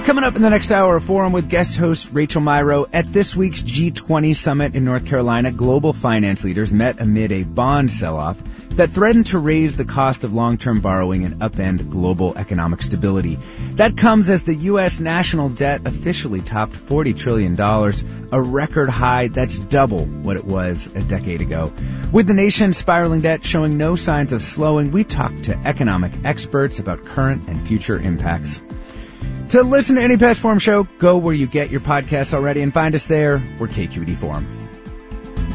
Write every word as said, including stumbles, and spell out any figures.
Coming up in the next hour, a forum with guest host Rachel Myrow. At this week's G twenty summit in North Carolina, global finance leaders met amid a bond sell-off that threatened to raise the cost of long-term borrowing and upend global economic stability. That comes as the U S national debt officially topped forty trillion dollars, a record high that's double what it was a decade ago. With the nation's spiraling debt showing no signs of slowing, we talked to economic experts about current and future impacts. To listen to any past Forum show, go where you get your podcasts already and find us there. We're K Q E D Forum.